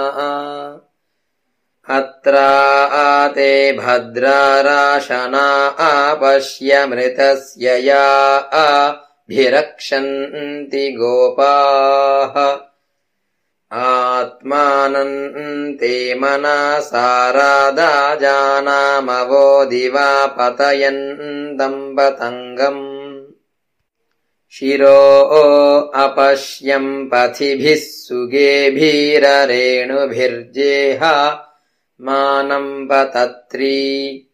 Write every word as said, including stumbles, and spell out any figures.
अत्राते भद्राराशना आपश्यमृतस्य या अभिरक्षन्ति गोपाः आत्मानन्ते मनसा रादाजानामवो दिवा पतयन्तम् पतङ्गम् शिरो अपश्यम् पथिभिः सुगेभिररेणुभिर्जेहा मानम् पतत्री